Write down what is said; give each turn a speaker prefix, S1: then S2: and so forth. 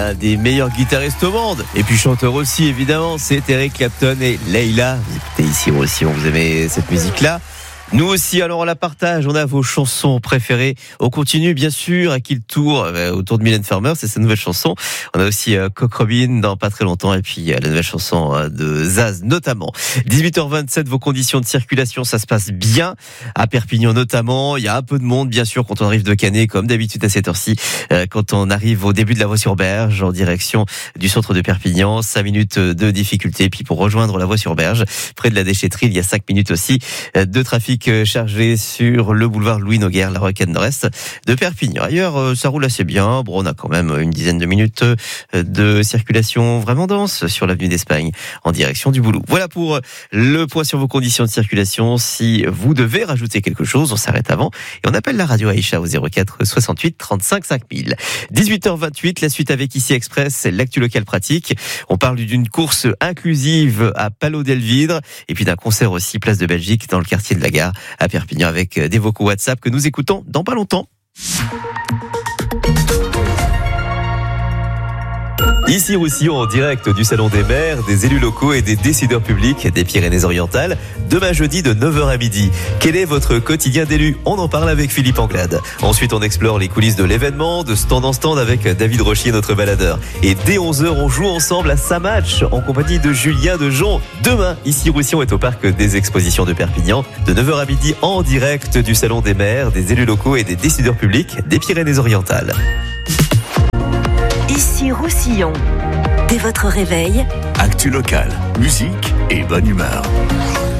S1: l'un des meilleurs guitaristes au monde. Et puis chanteur aussi, évidemment, c'est Eric Clapton et Layla. Vous écoutez ici aussi, vous aimez cette musique-là. Nous aussi, alors on la partage, on a vos chansons préférées. On continue bien sûr à Kill Tour autour de Mylène Farmer, c'est sa nouvelle chanson. On a aussi Cock Robin dans pas très longtemps et puis la nouvelle chanson de Zaz notamment. 18h27, vos conditions de circulation, ça se passe bien à Perpignan notamment. Il y a un peu de monde bien sûr quand on arrive de Canet comme d'habitude à cette heure-ci. Quand on arrive au début de la Voie-sur-Berge en direction du centre de Perpignan, 5 minutes de difficulté. Puis pour rejoindre la Voie-sur-Berge, près de la déchetterie, il y a 5 minutes aussi de trafic chargé sur le boulevard Louis Noguer, la rocade nord-est de Perpignan. Ailleurs, ça roule assez bien. Bon, on a quand même une dizaine de minutes de circulation vraiment dense sur l'avenue d'Espagne en direction du Boulou. Voilà pour le point sur vos conditions de circulation. Si vous devez rajouter quelque chose, on s'arrête avant et on appelle la radio Aïcha au 04 68 35 5000. 18h28, la suite avec Ici Express, l'actu local pratique. On parle d'une course inclusive à Palot-Delvidre et puis d'un concert aussi place de Belgique dans le quartier de la Gare à Perpignan avec des vocaux WhatsApp que nous écoutons dans pas longtemps. Ici Roussillon en direct du Salon des maires, des élus locaux et des décideurs publics des Pyrénées-Orientales, demain jeudi de 9h à midi. Quel est votre quotidien d'élu ? On en parle avec Philippe Anglade. Ensuite, on explore les coulisses de l'événement, de stand en stand avec David Rochier, notre baladeur. Et dès 11h, on joue ensemble à Saint-Match en compagnie de Julien Dejon. Demain, Ici Roussillon est au parc des expositions de Perpignan, de 9h à midi en direct du Salon des maires, des élus locaux et des décideurs publics des Pyrénées-Orientales.
S2: Ici Roussillon. Dès votre réveil,
S3: actu local, musique et bonne humeur.